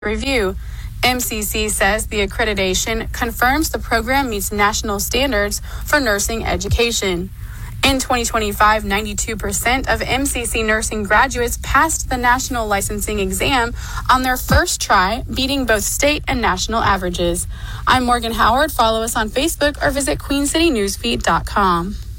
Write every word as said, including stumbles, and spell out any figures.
review. M C C says the accreditation confirms the program meets national standards for nursing education. In twenty twenty-five, ninety-two percent of M C C nursing graduates passed the national licensing exam on their first try, beating both state and national averages. I'm Morgan Howard. Follow us on Facebook or visit queen city newsfeed dot com.